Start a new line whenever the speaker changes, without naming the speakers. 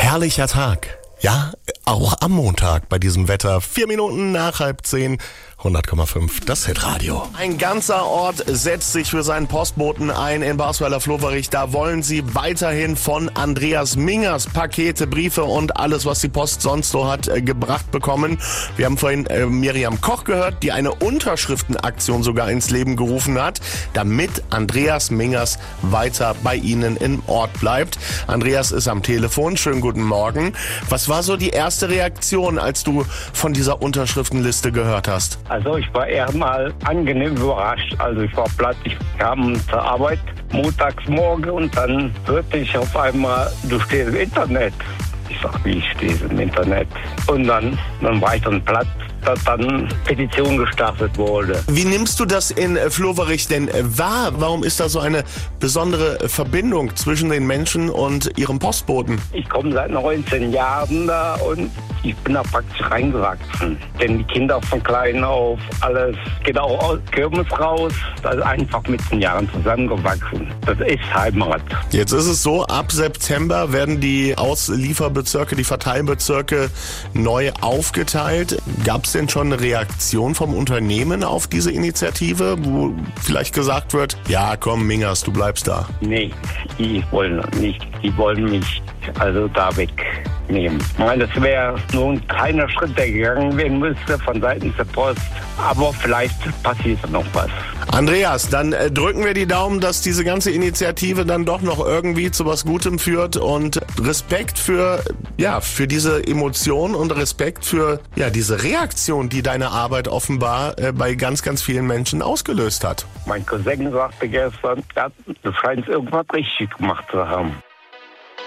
herrlicher Tag. Ja, auch am Montag bei diesem Wetter. 4 Minuten nach 9:30, 100,5, das Hitradio. Ein ganzer Ort setzt sich für seinen Postboten ein in Barsweiler-Floverich. Da wollen sie weiterhin von Andreas Mingers Pakete, Briefe und alles, was die Post sonst so hat, gebracht bekommen. Wir haben vorhin Miriam Koch gehört, die eine Unterschriftenaktion sogar ins Leben gerufen hat, damit Andreas Mingers weiter bei Ihnen im Ort bleibt. Andreas ist am Telefon. Schönen guten Morgen. Was war so die erste Reaktion, als du von dieser Unterschriftenliste gehört hast?
Also ich war eher mal angenehm überrascht. Also ich war platt, ich kam zur Arbeit montags morgen und dann hörte ich auf einmal, du stehst im Internet. Ich sag, wie ich stehe im Internet? Und dann war ich dann platt, dass dann Petition gestartet wurde.
Wie nimmst du das in Floverich denn wahr? Warum ist da so eine besondere Verbindung zwischen den Menschen und ihrem Postboten?
Ich komme seit 19 Jahren da und ich bin da praktisch reingewachsen. Denn die Kinder von klein auf, alles geht auch aus Kirmes raus. Also einfach mit den Jahren zusammengewachsen. Das ist Heimat.
Jetzt ist es so, ab September werden die Auslieferbezirke, die Verteilbezirke neu aufgeteilt. Gab es denn schon eine Reaktion vom Unternehmen auf diese Initiative, wo vielleicht gesagt wird, ja komm Mingers, du bleibst da?
Nee, die wollen nicht. Die wollen mich also da wegnehmen. Ich meine, das wäre nur ein kleiner Schritt, der gegangen werden müsste von Seiten der Post. Aber vielleicht passiert noch was.
Andreas, dann drücken wir die Daumen, dass diese ganze Initiative dann doch noch irgendwie zu was Gutem führt und Respekt für diese Emotion und Respekt für diese Reaktion, die deine Arbeit offenbar bei ganz, ganz vielen Menschen ausgelöst hat.
Mein Cousin sagte gestern, du scheinst irgendwas richtig gemacht zu haben.